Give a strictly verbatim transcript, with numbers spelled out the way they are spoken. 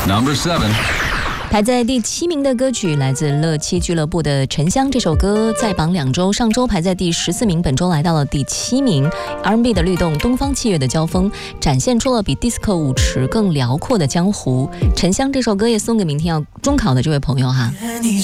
Number seven. 排在第七名的歌曲来自乐七俱乐部的《沉香》，这首歌在榜两周，上周排在第十四名，本周来到了第七名。R and B 的律动，东方器乐的交锋，展现出了比 disco 舞池更辽阔的江湖。《沉香》这首歌也送给明天要中考的这位朋友哈。 你